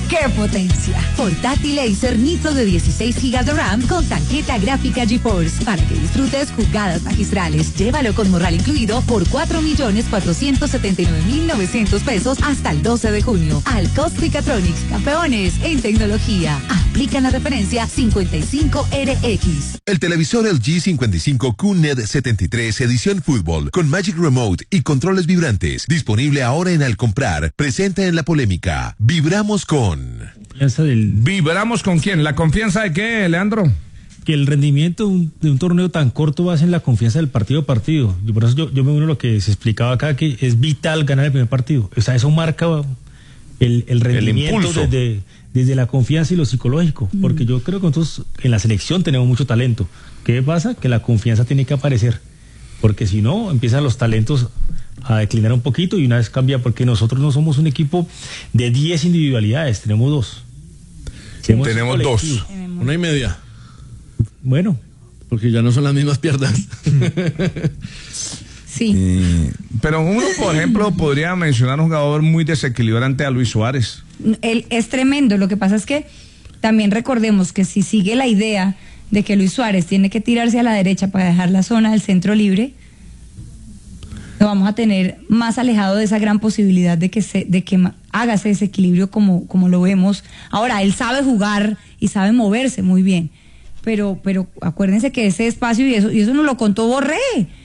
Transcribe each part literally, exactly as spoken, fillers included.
¡Qué potencia! Portátil Acer Nitro de dieciséis gigas de RAM con tarjeta gráfica GeForce para que disfrutes jugadas magistrales. Llévalo con morral incluido por cuatro millones cuatrocientos setenta y nueve mil novecientos pesos hasta el doce de junio. Alcos Mechatronics, campeones en tecnología. Aplica la referencia cincuenta y cinco R X. El televisor L G cincuenta y cinco Q N E D setenta y tres edición fútbol con Magic Remote y controles vibrantes. Disponible ahora en Al Comprar. Presenta en la polémica. Vibramos con... Del... ¿Vibramos con quién? ¿La confianza de qué, Leandro? Que el rendimiento de un, de un torneo tan corto basa en la confianza del partido a partido. Y por eso yo, yo me uno a lo que se explicaba acá, que es vital ganar el primer partido. O sea, eso marca el, el rendimiento el desde, desde la confianza y lo psicológico. Mm. Porque yo creo que nosotros en la selección tenemos mucho talento. ¿Qué pasa? Que la confianza tiene que aparecer. Porque si no, empiezan los talentos a declinar un poquito y una vez cambia, porque nosotros no somos un equipo de diez individualidades, tenemos dos. Tenemos, tenemos dos. Una y media. Bueno. Porque ya no son las mismas piernas. Sí. Eh, pero uno, por ejemplo, podría mencionar un jugador muy desequilibrante a Luis Suárez. Él es tremendo. Lo que pasa es que también recordemos que si sigue la idea de que Luis Suárez tiene que tirarse a la derecha para dejar la zona del centro libre, lo vamos a tener más alejado de esa gran posibilidad de que se, de que haga ese desequilibrio como, como lo vemos. Ahora, él sabe jugar y sabe moverse muy bien, pero, pero acuérdense que ese espacio, y eso, y eso nos lo contó Borré,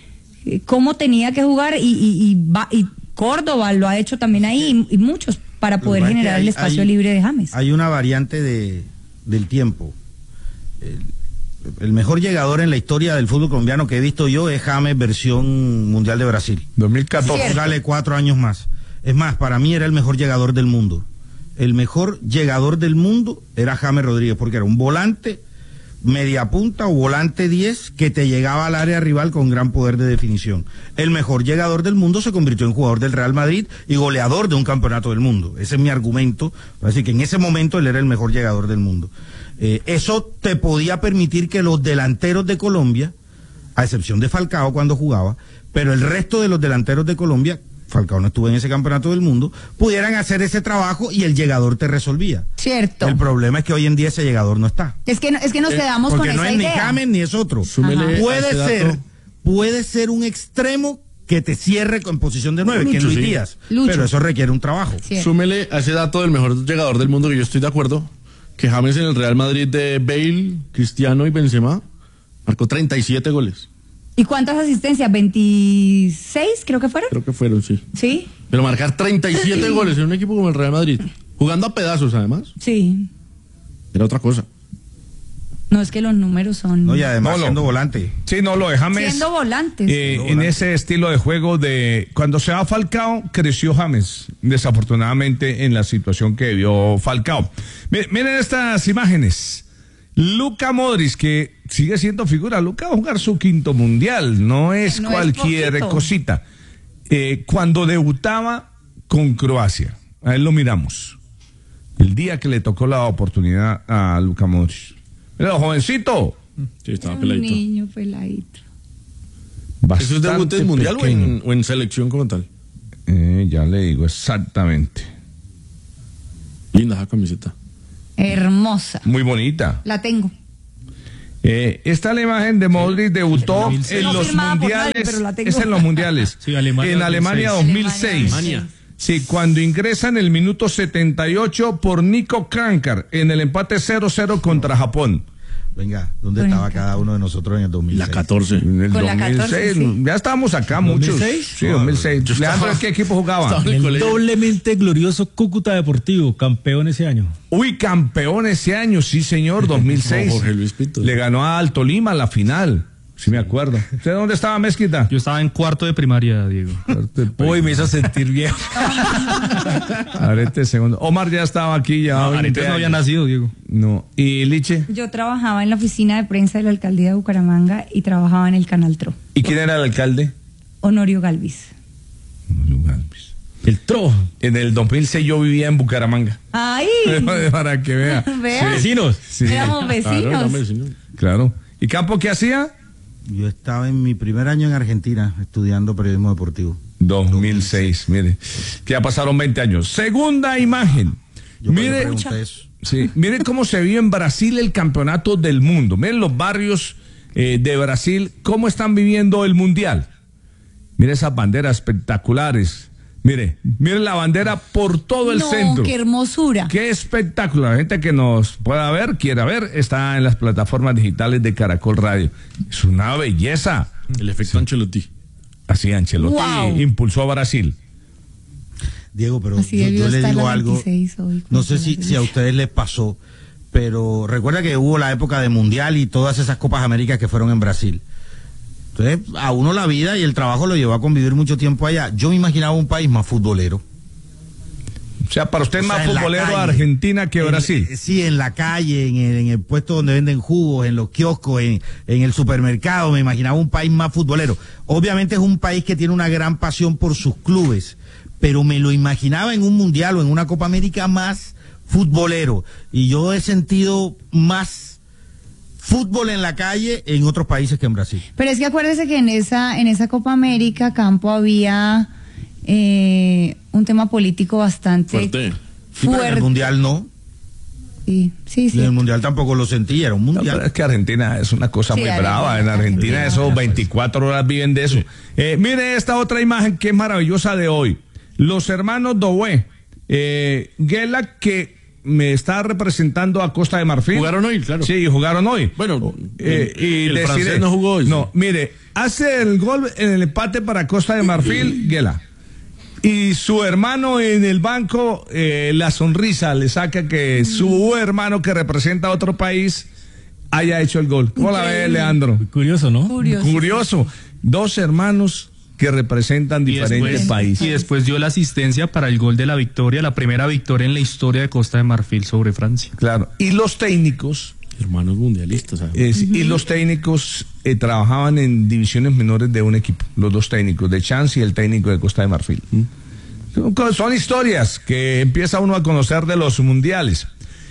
cómo tenía que jugar, y, y, y, va, y Córdoba lo ha hecho también ahí, y, y muchos, para poder generar hay, el espacio hay, libre de James. Hay una variante de, del tiempo. El, El mejor llegador en la historia del fútbol colombiano que he visto yo es James versión Mundial de Brasil. dos mil catorce. Dale cuatro años más. Es más, para mí era el mejor llegador del mundo. El mejor llegador del mundo era James Rodríguez, porque era un volante, media punta o volante diez que te llegaba al área rival con gran poder de definición. El mejor llegador del mundo se convirtió en jugador del Real Madrid y goleador de un campeonato del mundo. Ese es mi argumento. Así que en ese momento él era el mejor llegador del mundo. Eh, eso te podía permitir que los delanteros de Colombia, a excepción de Falcao cuando jugaba, pero el resto de los delanteros de Colombia, Falcao no estuvo en ese campeonato del mundo, pudieran hacer ese trabajo y el llegador te resolvía. Cierto. El problema es que hoy en día ese llegador no está. Es que, es que nos eh, quedamos con esa idea. Porque no es ni James ni es otro. Puede ser, puede ser un extremo que te cierre en posición de nueve, que es Luis sí. Díaz, Lucho. Pero eso requiere un trabajo. Cierto. Súmele a ese dato del mejor llegador del mundo, que yo estoy de acuerdo, que James en el Real Madrid de Bale, Cristiano y Benzema marcó treinta y siete goles. ¿Y cuántas asistencias? ¿veintiséis creo que fueron? Creo que fueron, sí. ¿Sí? Pero marcar treinta y siete goles en un equipo como el Real Madrid, jugando a pedazos además. Sí. Era otra cosa. No, es que los números son... No, y además no, lo, siendo volante. Sí, no, lo de James... Siendo volantes. Eh, siendo en volante. ese estilo de juego de... Cuando se va Falcao, creció James, desafortunadamente, en la situación que vio Falcao. Miren estas imágenes. Luka Modric, que sigue siendo figura. Luka va a jugar su quinto mundial, no es no cualquier es cosita. Eh, cuando debutaba con Croacia, a él lo miramos. El día que le tocó la oportunidad a Luka Modric. Mira, jovencito. Sí, estaba un peladito. niño peladito. ¿Eso es debut en mundial o en, o en selección como tal? Eh, ya le digo exactamente. Linda esa camiseta. Hermosa. Muy bonita. La tengo. Eh, esta es la imagen de Modric, debutó en No los firmada por nadie, mundiales. pero la tengo. Es en los mundiales. Sí, Alemania en Alemania dos mil seis. Alemania. Sí, cuando ingresa en el minuto setenta y ocho por Nico Krankar en el empate cero cero contra Japón. Venga, ¿dónde Con estaba el cada uno de nosotros en el dos mil seis? La catorce. En el Con la dos mil seis, catorce, sí. ya estábamos acá muchos. ¿dos mil seis? Sí, dos mil seis. Yo Leandro, estaba- ¿qué equipo jugaba? estaba en el El colegio. doblemente glorioso Cúcuta Deportivo, campeón ese año. Uy, campeón ese año, sí señor, dos mil seis. No, Jorge Luis Pinto. Le ganó a Alto Lima la final. Sí me acuerdo. ¿Usted dónde estaba, Mezquita? Yo estaba en cuarto de primaria, Diego. Uy, me hizo sentir viejo. Arete segundo. Omar ya estaba aquí ya. No, veinte Aretes no había años. nacido, Diego. No. ¿Y Liche? Yo trabajaba en la oficina de prensa de la alcaldía de Bucaramanga y trabajaba en el Canal Tro. ¿Y quién era el alcalde? Honorio Galvis. El Tro. En el dos mil seis yo vivía en Bucaramanga. ¡Ay! Para que vea. Vea. Vecinos. Sí. Éramos vecinos. Claro, era vecino. Claro. ¿Y Campo qué hacía? Yo estaba en mi primer año en Argentina estudiando periodismo deportivo. dos mil seis, mire. Que ya pasaron veinte años. Segunda imagen. Yo Mire, pregunté eso. Sí, miren cómo se vio en Brasil el campeonato del mundo. Miren los barrios eh, de Brasil, cómo están viviendo el mundial. Miren esas banderas espectaculares. Mire, miren la bandera por todo el no, centro. Qué hermosura. Qué espectáculo. La gente que nos pueda ver, quiera ver, está en las plataformas digitales de Caracol Radio. Es una belleza. El efecto Ancelotti. Así Ancelotti Wow. impulsó a Brasil. Diego, pero Así yo, debió yo le estar digo la algo. veintiséis hoy, No sé con si, la si a ustedes les pasó, pero recuerda que hubo la época de Mundial y todas esas Copas Américas que fueron en Brasil. Entonces, a uno la vida y el trabajo lo llevó a convivir mucho tiempo allá. Yo me imaginaba un país más futbolero. O sea, para usted es O sea, más en la futbolero calle, Argentina que en- Brasil. eh, sí, en la calle, en el, en el puesto donde venden jugos, en los kioscos, en, en el supermercado, me imaginaba un país más futbolero. Obviamente es un país que tiene una gran pasión por sus clubes, pero me lo imaginaba en un mundial o en una Copa América más futbolero. Y yo he sentido más fútbol en la calle en otros países que en Brasil. Pero es que acuérdese que en esa, en esa Copa América, Campo, había eh, un tema político bastante Fuerte. Sí, pero en fuerte. el mundial no. Sí, sí, Y sí. en el mundial tampoco lo sentí, era un No, mundial. pero es que Argentina es una cosa Sí, muy Argentina, brava. En Argentina Argentina, esos otra veinticuatro horas viven de eso. Eh, mire esta otra imagen que es maravillosa de hoy. Los hermanos Doué, eh, Gela, que me está representando a Costa de Marfil. Jugaron hoy, claro. Sí, jugaron hoy. Bueno, Eh, el, y el deciré- francés no jugó hoy. No, mire, hace el gol en el empate para Costa de Marfil, Gela. Y su hermano en el banco, eh, la sonrisa le saca que su hermano que representa a otro país haya hecho el gol. ¿Cómo la ve, Leandro? Muy curioso, ¿no? Curioso. Curioso. Dos hermanos que representan Y diferentes después, países. y después dio la asistencia para el gol de la victoria, la primera victoria en la historia de Costa de Marfil sobre Francia. Claro. Y los técnicos, Hermanos mundialistas. ¿sabes? es- y los técnicos eh, trabajaban en divisiones menores de un equipo. Los dos técnicos, de Chance y el técnico de Costa de Marfil. Son, co- son historias que empieza uno a conocer de los mundiales.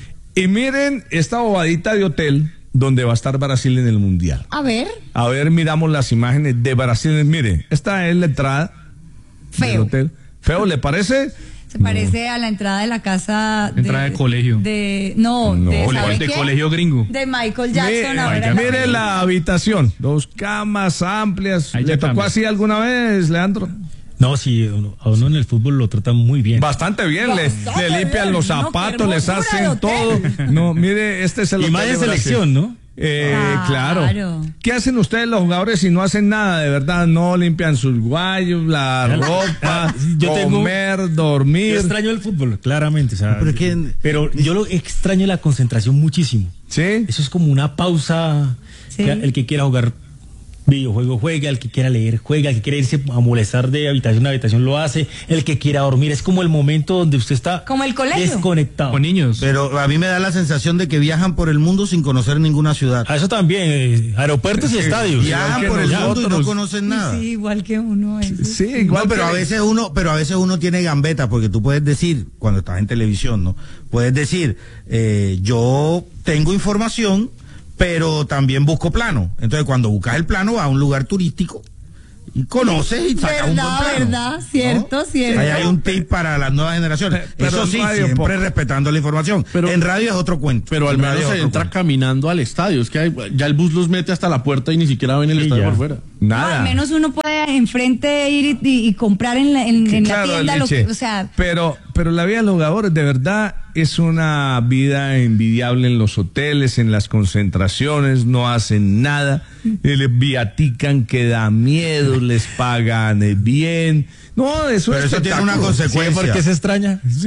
Y miren esta bobadita de hotel donde va a estar Brasil en el mundial. A ver, A ver, miramos las imágenes de Brasil. Mire, esta es la entrada del feo. hotel. ¿Feo le parece? Se parece a la entrada de la casa Entrada de colegio. De, no, No, de, cole- ¿sabe de qué? colegio gringo. De Michael Jackson. Mire, ahora en la mire película. la habitación. Dos camas amplias. Ahí ¿Le ya tocó cambia. así alguna vez, Leandro? No, sí, uno- a uno en el fútbol lo tratan muy bien. Bastante bien. Le, Bastante le limpian bien. los No, qué zapatos, les hermosura de hacen todo. hotel. No, mire, este es el Y hotel más de en Brasil. selección, ¿no? Eh, Claro. claro. ¿Qué hacen ustedes los jugadores si no hacen nada? De verdad, no limpian sus guayos, la ropa, Yo tengo- comer, dormir. Yo extraño el fútbol, claramente. O sea, Pero es que- pero yo lo extraño la concentración muchísimo. ¿Sí? Eso es como una pausa. Sí. Que el que quiera jugar videojuego juega, el que quiera leer juega, el que quiera irse a molestar de habitación a habitación lo hace, el que quiera dormir. Es como el momento donde usted está Como el colegio. desconectado. Con niños. Pero a mí me da la sensación de que viajan por el mundo sin conocer ninguna ciudad. A eso también, eh, aeropuertos y estadios. Viajan que por el mundo y no nosotros. conocen nada. Sí, igual que uno. eso. Sí, igual No, pero que- a veces uno, pero a veces uno tiene gambeta, porque tú puedes decir, cuando estás en televisión, ¿no? Puedes decir, eh, yo tengo información, pero también busco plano. Entonces, cuando buscas el plano, vas a un lugar turístico y conoces y sacas un buen Verdad, plano. verdad, cierto, cierto. Ahí hay un tip para las nuevas generaciones. Pero Eso en sí, radio siempre poco. respetando la información. Pero- en radio es otro cuento. Pero al En menos radio es se otro entra cuento. caminando al estadio. Es que hay- ya el bus los mete hasta la puerta y ni siquiera ven el Sí, estadio ya. por fuera. No, Nada. al menos uno puede enfrente ir y, y- y comprar en la, en, en la Claro, tienda, lo leche. que, o sea, pero, pero la vida de los jugadores de verdad es una vida envidiable en los hoteles, en las concentraciones, no hacen nada, eh, les viatican que da miedo, les pagan eh, bien. No, eso Pero es eso tiene una consecuencia. ¿Por qué se extraña? Sí.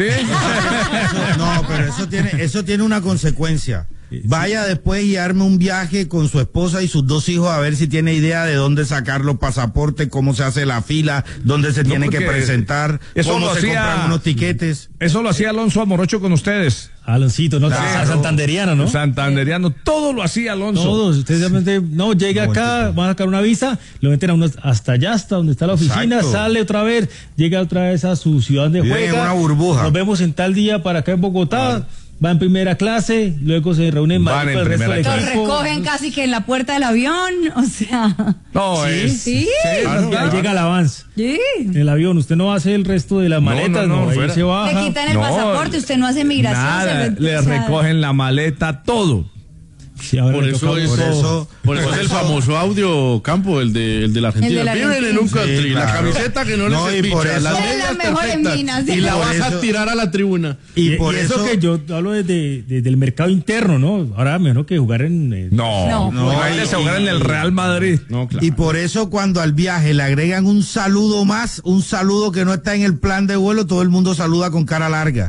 Eso- no, pero eso tiene, eso tiene una consecuencia. Vaya después y arme un viaje con su esposa y sus dos hijos a ver si tiene idea de dónde sacar los pasaportes, cómo se hace la fila, dónde se No, tiene que porque presentar, eso cómo lo se hacía- compran unos tiquetes. Eso lo hacía Alonso Amorocho con ustedes. Aloncito, ¿no? Claro. Santanderiano, ¿no? Santanderiano, todo lo hacía Alonso. Todos, ustedes realmente, no, llega Buen acá, tipo. van a sacar una visa, lo meten a uno hasta allá, hasta donde está la oficina, Exacto. sale otra vez, llega otra vez a su ciudad de Viven juega. en una burbuja. Nos vemos en tal día para acá en Bogotá, va en primera clase, luego se reúnen en Madrid con el resto del Los equipo. recogen casi que en la puerta del avión, o sea. No, Sí, es. Sí. Claro, claro. ahí llega el avance. Sí. En el avión, usted no hace el resto de las maletas, no, no, no, ahí fuera. se baja. Le quitan el No, pasaporte, usted no hace migración. Nada, se lo- le o sea, recogen la maleta, todo. Sí, ahora Por le eso toca- es, por eso- por eso es el famoso audio campo, el de, el de la Argentina. El de la Viven en Argentina. un country, Sí, la claro. camiseta que no, No, les y por picha, eso- las Esa es la medias mejor en perfectas, Minas. y la Por vas eso- a tirar a la tribuna. Y, Y, por y eso, eso, que yo hablo desde, desde el mercado interno, ¿no? Ahora mejor que jugar en... eh, No, No. no, No, imagínese y- jugar en el Real Madrid. No, claro. y por eso cuando al viaje le agregan un saludo más, un saludo que no está en el plan de vuelo, todo el mundo saluda con cara larga.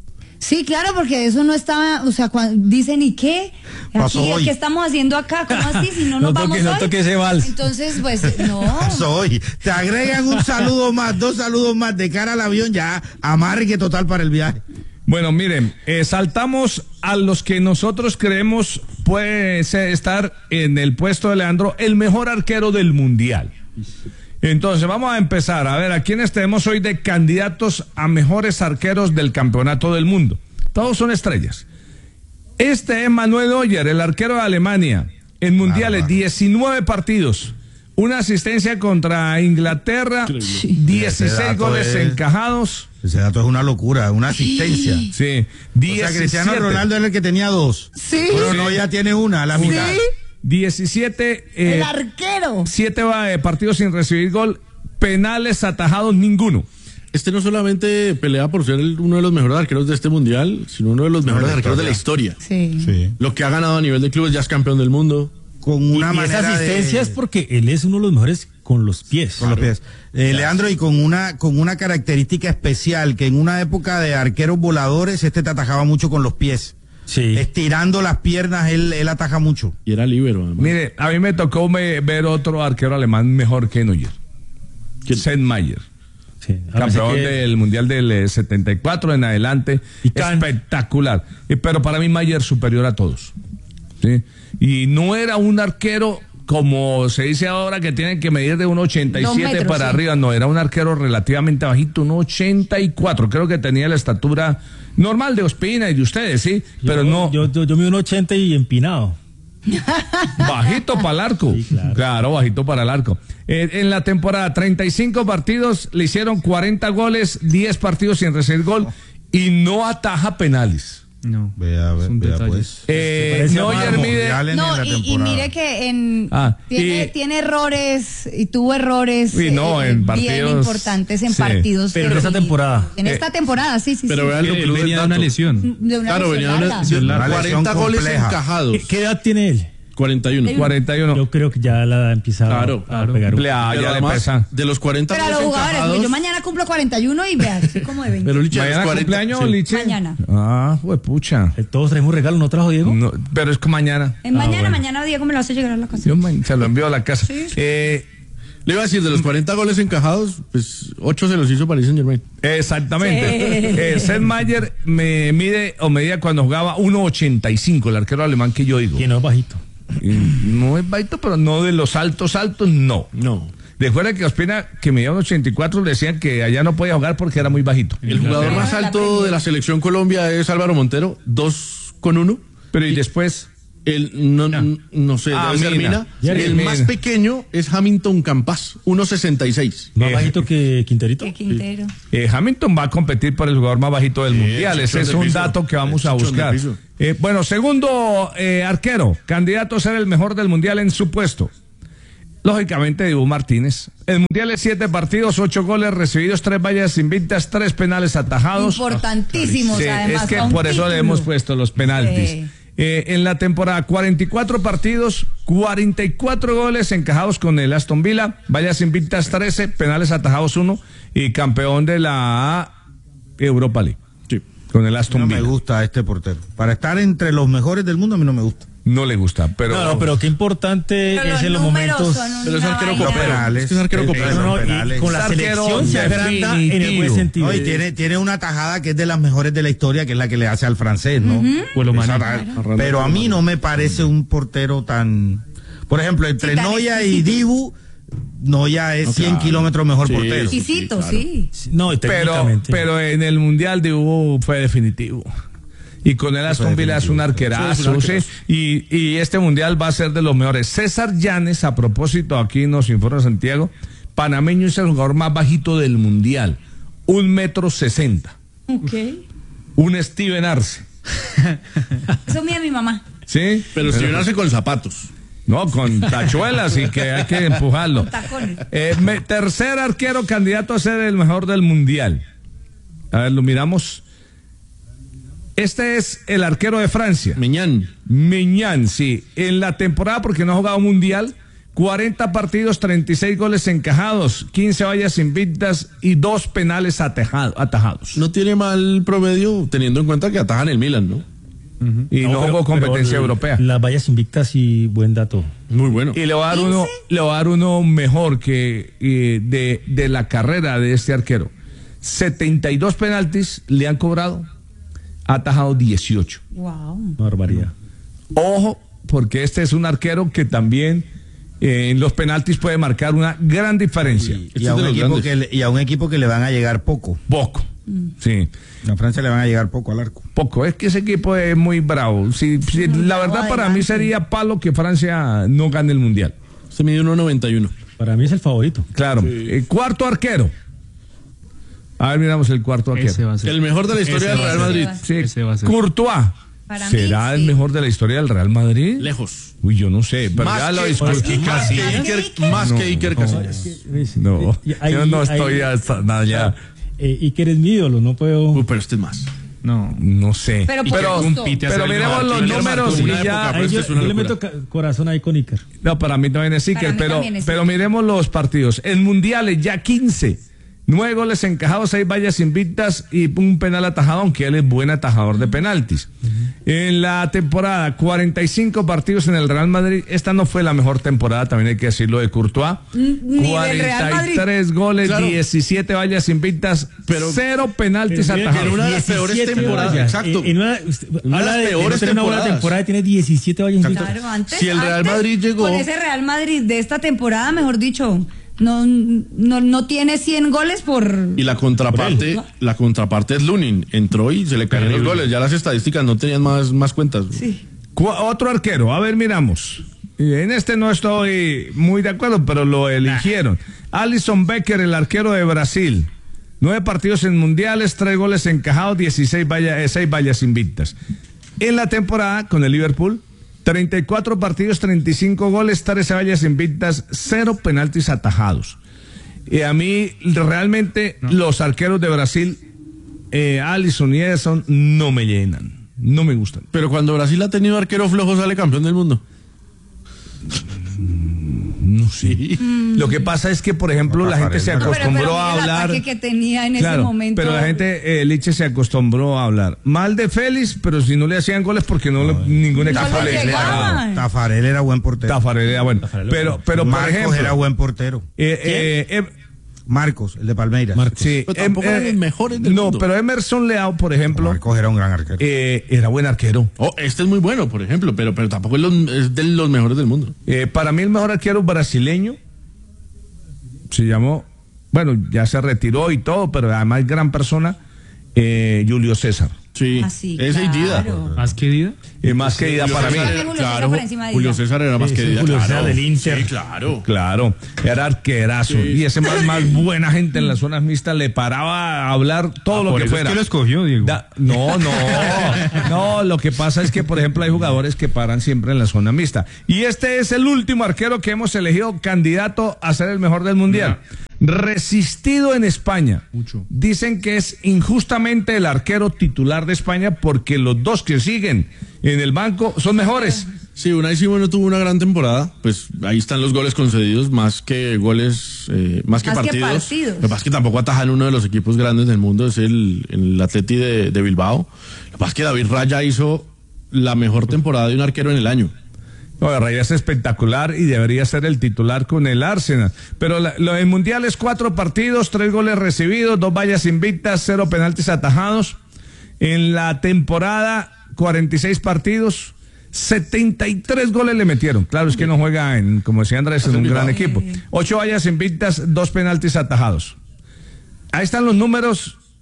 Sí, claro, porque eso no estaba, o sea, cuando dicen, ¿y qué? Pasó Aquí, hoy. ¿qué estamos haciendo acá? ¿Cómo así? Si no No nos toque- vamos no hoy. toque ese vals. Entonces, pues, no. Soy, te agregan un saludo más, dos saludos más de cara al avión, ya amargue total para el viaje. Bueno, miren, eh, saltamos a los que nosotros creemos puede ser- estar en el puesto de Leandro, el mejor arquero del mundial. Entonces, vamos a empezar. A ver, ¿a quiénes tenemos hoy de candidatos a mejores arqueros del campeonato del mundo? Todos son estrellas. Este es Manuel Neuer, el arquero de Alemania. En mundiales, Bárbaro. diecinueve partidos. Una asistencia contra Inglaterra, Ese dieciséis dato goles es- encajados. Ese dato es una locura, una asistencia. Sí, O sea, diecisiete. Cristiano Ronaldo era el que tenía dos. Sí. Pero no, ya tiene una, a la mitad. diecisiete, eh, El arquero. siete eh, partidos sin recibir gol, penales atajados ninguno. Este no solamente pelea por ser el- uno de los mejores arqueros de este mundial, sino uno de los mejores de la arqueros de la historia. historia. Sí. Sí. Lo que ha ganado a nivel de clubes, ya es campeón del mundo. Con Y, una y esa manera asistencia de- es porque él es uno de los mejores con los pies. Con los pies. Eh, Leandro, y con una, con una característica especial, que en una época de arqueros voladores, este te atajaba mucho con los pies. Sí. Estirando las piernas, él, él ataja mucho. Y era líbero, además. Mire, a mí me tocó me- ver otro arquero alemán mejor que Neuer. Sennmayer, Sí. Ahora campeón sé que- del Mundial del eh, setenta y cuatro en adelante. Y Kahn. Espectacular. Eh, Pero para mí Mayer superior a todos. ¿Sí? Y no era un arquero como se dice ahora que tienen que medir de uno ochenta y siete Dos metros, para sí. arriba. No, era un arquero relativamente bajito, uno ochenta y cuatro. Creo que tenía la estatura normal de Ospina y de ustedes, ¿sí? Yo- Pero no... Yo, yo, yo mido un ochenta y empinado. Bajito para el arco. Sí, claro. bajito para el arco. Eh, en la temporada, treinta y cinco partidos, le hicieron cuarenta goles, diez partidos sin recibir gol y no ataja penales. No. Vea, Es un vea detalle. pues. Eh, parece Neuer Amaro. mide... Mundial en No, la y, y temporada. mire que en, Ah, tiene, y- tiene errores y tuvo errores Uy, no, eh, en bien partidos, importantes en sí. partidos. Pero que en esta sí. temporada. En esta temporada, sí, sí, Pero sí. vean lo que Él luce el venía de una dato. lesión. De una Claro, lesión venía de una, larga. de Una cuarenta lesión goles compleja. encajados. ¿Qué, qué edad tiene él? cuarenta y uno. cuarenta y uno. Yo creo que ya la empieza Claro, a claro. pegar un Le- ah, Pero ya le además, pesa. de los cuarenta Pero a los goles jugadores, encajados, porque yo mañana cumplo cuarenta y uno y vea, soy como de veinte. pero Liche, Mañana los cuarenta, cumpleaños, sí. Liche. Mañana. Ah, pues pucha. Eh, Todos traemos regalo, ¿no trajo Diego? No, pero es que mañana. En mañana, bueno. mañana Diego me lo hace llegar a la casa. Yo ma- se lo envío a la casa. Sí. Eh, Le iba a decir, de los cuarenta goles encajados, pues ocho se los hizo Paris Saint Germain. Exactamente. Sí. Eh, Sennmayer me mide o medía cuando jugaba uno ochenta y cinco, el arquero alemán que yo digo. Que no es bajito. Y no es bajito, pero no de los altos altos, no. No. Recuerda que Ospina, que medía un ochenta y cuatro, le decían que allá no podía jugar porque era muy bajito. El jugador Pero más la alto Premier. de la selección Colombia es Álvaro Montero, dos con uno. Pero y después, El, no, no. no sé, Ah, debe ser Mina. Mina. Ya El Mina. más pequeño es Hamilton Campas, uno sesenta y seis. Más Eh, bajito que Quinterito. Qué Quintero. eh, Hamilton va a competir por el jugador más bajito del mundial. Ese chichón es de un piso. dato que vamos a Chichón de buscar. piso. Eh, bueno, segundo eh, arquero, candidato a ser el mejor del mundial en su puesto. Lógicamente, Dibu Martínez. El mundial es siete partidos, ocho goles recibidos, tres vallas invictas, tres penales atajados. Importantísimos, Sí, además. es que para un por eso le título. hemos puesto los penaltis. Sí. Eh, en la temporada, cuarenta y cuatro partidos, cuarenta y cuatro goles encajados con el Aston Villa, vallas invictas trece, penales atajados uno y campeón de la Europa League. Sí. Con el Aston No me Villa. gusta este portero. Para estar entre los mejores del mundo, a mí no me gusta. No le gusta, pero... No, no, pero qué importante Pero es en los números momentos. son Pero es una arquero vaina. copero. Penales. Es que es arquero Eh, copero. eh, No, no, y penales. con la Es arquero selección se agranda en el buen definitivo. sentido. No, y tiene, tiene una tajada que es de las mejores de la historia, que es la que le hace al francés, ¿no? Pues lo Esa maneja. ta- Pero a mí no me parece un portero tan... Por ejemplo, entre Sí, tan Noya y exquisito. Dibu, Noya es cien claro. kilómetros mejor Sí, portero. Exquisito, sí. No, y Pero, técnicamente. pero en el Mundial de Hugo fue definitivo. Y con el Aston Villa es un arquerazo, sí, y, y este mundial va a ser de los mejores. César Llanes, a propósito, aquí nos informa Santiago, panameño es el jugador más bajito del mundial, un metro sesenta. Ok. Un Steven Arce. Eso mira mi mamá. Sí, pero Steven Arce con zapatos. No, con tachuelas y que hay que empujarlo. Con tacones. Eh, me, tercer arquero candidato a ser el mejor del mundial. A ver, lo miramos. Este es el arquero de Francia. Meñán. Meñán, sí. En la temporada, porque no ha jugado mundial, cuarenta partidos, treinta y seis goles encajados, quince vallas invictas y dos penales atajado, atajados. No tiene mal promedio, teniendo en cuenta que atajan el Milan, ¿no? Uh-huh. Y no, no jugó competencia pero, europea. Las vallas invictas y buen dato. Muy bueno. Y le voy a dar uno, le voy a dar uno mejor que eh, de, de la carrera de este arquero. setenta y dos penaltis le han cobrado, ha atajado dieciocho. Wow. Barbaridad. Ojo, porque este es un arquero que también eh, en los penaltis puede marcar una gran diferencia. Y, y, a un equipo que le, y a un equipo que le van a llegar poco. Poco. Mm. Sí. A Francia le van a llegar poco al arco. Poco. Es que ese equipo es muy bravo. Si, si, muy la bravo verdad, para adelante. mí sería palo que Francia no gane el mundial. Se mide uno noventa y uno. Para mí es el favorito. Claro. Sí. Eh, cuarto arquero. A ver, miramos el cuarto arquero. El mejor de la historia del Real Madrid. Sí. Courtois. Para ¿Será mí, el sí. mejor de la historia del Real Madrid? Lejos. Uy, yo no sé. Pero Más ya lo que, discutimos. más que, más que Iker, más que Iker Casillas. No, Ahí- yo no estoy ahí- hasta nada ya. Eh, Iker es mi ídolo, no puedo. Uy, pero este es más. No. No sé. Pero por pero, gusto. compite a ser pero el miremos mejor. los Iker números marcó y una ya. época, Ahí pero yo, es una yo le locura. meto ca- corazón ahí con Iker. No, para mí también es Iker, Para mí pero, también es pero Iker. miremos los partidos. En mundiales ya quince. Nueve goles encajados, seis vallas invictas y un penal atajado, aunque él es buen atajador de penaltis. En la temporada, cuarenta y cinco partidos en el Real Madrid. Esta no fue la mejor temporada, también hay que decirlo, de Courtois. Ni del Real cuarenta y tres Madrid. goles, Claro. diecisiete vallas invictas, pero cero penaltis Pero mira, atajados. en una de las peores diecisiete temporadas, vallas. exacto. En, en una, usted, Una de habla las de, de peores no tener una buena temporadas. temporada y tiene diecisiete vallas invictas. Claro, antes, Si el Real antes, Madrid llegó- con ese Real Madrid de esta temporada, mejor dicho, no, no, no tiene cien goles por... Y la contraparte, la contraparte es Lunin. Entró y se le cayeron los goles. Ya las estadísticas no tenían más, más cuentas. Sí. Cu- Otro arquero, a ver, miramos. Y en este no estoy muy de acuerdo, pero lo eligieron. Alisson Becker, el arquero de Brasil. Nueve partidos en mundiales, tres goles encajados, dieciséis vallas, eh, seis vallas invictas. En la temporada con el Liverpool, treinta y cuatro partidos, treinta y cinco goles, trece vallas invictas, cero penaltis atajados. Y a mí, realmente, no. los arqueros de Brasil, eh, Alisson y Ederson, no me llenan. No me gustan. Pero cuando Brasil ha tenido arquero flojo, sale campeón del mundo. No sé. Mm. Lo que pasa es que, por ejemplo, no, la gente se acostumbró pero, pero a hablar. El que tenía en claro, ese momento. Pero la gente, eh, Liche se acostumbró a hablar mal de Félix, pero si no le hacían goles porque no, no le, ningún equipo no le llegaban. Tafarel era buen portero. Tafarel era bueno. Tafarel pero, pero por Marcos ejemplo, era buen portero. Eh, eh, eh, Marcos, el de Palmeiras. Marcos. Sí, pero tampoco eh, eran los mejores del no, mundo. pero Emerson Leao, por ejemplo. Marcos era un gran arquero. Eh, era buen arquero. Oh, este es muy bueno, por ejemplo, pero, pero tampoco es, los, es de los mejores del mundo. Eh, para mí el mejor arquero brasileño se llamó, bueno, ya se retiró y todo, pero además gran persona, eh, Julio César. Sí, ah, sí ese claro. y Dida. ¿Más que Dida? Eh, más que Dida para mí. Era, claro, Julio César era más sí, que sí, Dida. Julio claro. César del Inter. Sí, claro. Claro, era arquerazo. Sí. Y ese más, más buena gente en las zonas mixtas le paraba a hablar todo ah, lo por que eso fuera. Es que lo escogió, Diego. Da, no, no. No, lo que pasa es que, por ejemplo, hay jugadores que paran siempre en la zona mixta. Y este es el último arquero que hemos elegido candidato a ser el mejor del mundial. Mira. Resistido en España. Mucho. Dicen que es injustamente el arquero titular de España porque los dos que siguen en el banco son mejores. Sí, Unai Simón no tuvo una gran temporada, pues ahí están los goles concedidos, más que goles, eh, más que más partidos. Que partidos. Lo que pasa es que tampoco ataja en uno de los equipos grandes del mundo, es el, el Atleti de, de Bilbao. Lo que pasa es que David Raya hizo la mejor temporada de un arquero en el año. No, Raya es espectacular y debería ser el titular con el Arsenal. Pero la, lo del Mundial es cuatro partidos, tres goles recibidos, dos vallas invictas, cero penaltis atajados. En la temporada, cuarenta y seis partidos, setenta y tres goles le metieron. Claro, es que no juega, en, como decía Andrés, en un gran equipo. Ocho vallas invictas, dos penaltis atajados. Ahí están los números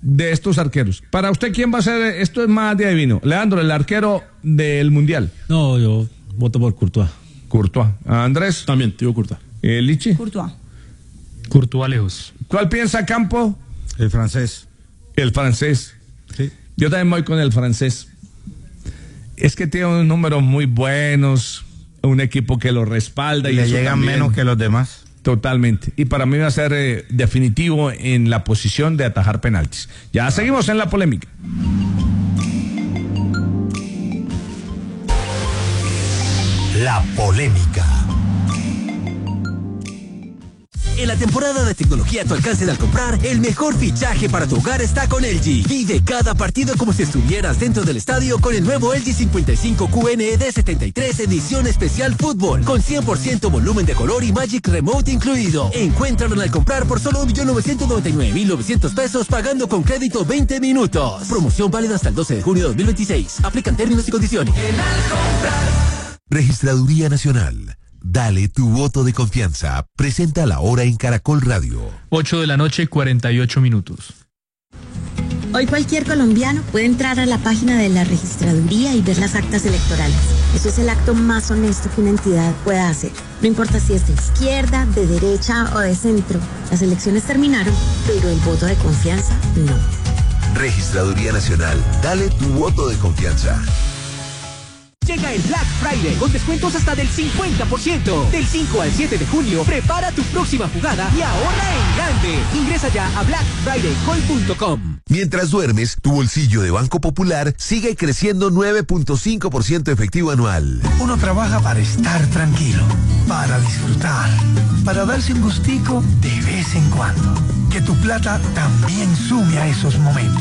de estos arqueros. Para usted, ¿quién va a ser? Esto es más de adivino. Leandro, el arquero del Mundial. No, yo voto por Courtois. Courtois. Andrés. También, tío Courtois. Eh, Lichi. Courtois. Courtois lejos. ¿Cuál piensa Campo? El francés. El francés. Sí. Yo también voy con el francés. Es que tiene unos números muy buenos, un equipo que lo respalda y le eso llegan también. menos que los demás. Totalmente. Y para mí va a ser eh, definitivo en la posición de atajar penaltis. Ya seguimos en la polémica. La polémica. En la temporada de tecnología a tu alcance al comprar, el mejor fichaje para tu hogar está con L G. Vive cada partido como si estuvieras dentro del estadio con el nuevo L G cincuenta y cinco Q N E D setenta y tres edición especial fútbol, con cien por ciento volumen de color y Magic Remote incluido. Encuéntralo al comprar por solo un millón novecientos noventa y nueve mil novecientos pesos pagando con crédito veinte minutos. Promoción válida hasta el doce de junio de dos mil veintiséis. Aplican términos y condiciones. Registraduría Nacional. Dale tu voto de confianza. Presenta la hora en Caracol Radio. ocho de la noche, cuarenta y ocho minutos. Hoy cualquier colombiano puede entrar a la página de la registraduría y ver las actas electorales. Eso es el acto más honesto que una entidad pueda hacer. No importa si es de izquierda, de derecha o de centro. Las elecciones terminaron, pero el voto de confianza no. Registraduría Nacional. Dale tu voto de confianza. Llega el Black Friday con descuentos hasta del cincuenta por ciento. Del cinco al siete de julio, prepara tu próxima jugada y ahorra en grande. Ingresa ya a black friday call punto com. Mientras duermes, tu bolsillo de Banco Popular sigue creciendo nueve punto cinco por ciento efectivo anual. Uno trabaja para estar tranquilo, para disfrutar, para darse un gustico de vez en cuando. Que tu plata también sume a esos momentos.